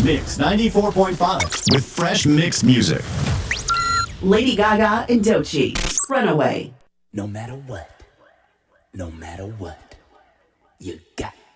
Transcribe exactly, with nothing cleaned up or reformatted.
Mix ninety-four point five with fresh mixed music. Lady Gaga and Doechii, Runaway. No matter what, no matter what, you got